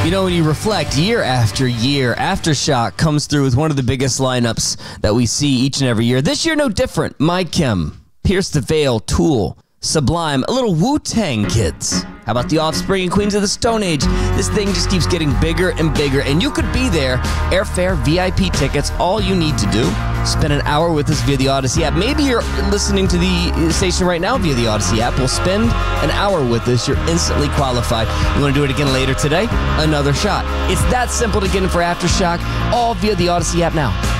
You know, when you reflect year after year, Aftershock comes through with one of the biggest lineups that we see each and every year. This year, no different. My Chem, Pierce the Veil, Tool, Sublime, a little Wu-Tang Kids. How about the Offspring and Queens of the Stone Age? This thing just keeps getting bigger and bigger, and you could be there. Airfare, VIP tickets, all you need to do, spend an hour with us via the Odyssey app. Maybe you're listening to the station right now via the Odyssey app. Well, spend an hour with us. You're instantly qualified. You want to do it again later today? Another shot. It's that simple to get in for Aftershock, all via the Odyssey app now.